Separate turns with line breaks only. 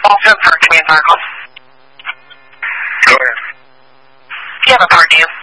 Also for Command Circle.
Go ahead.
Do you have a card, do you?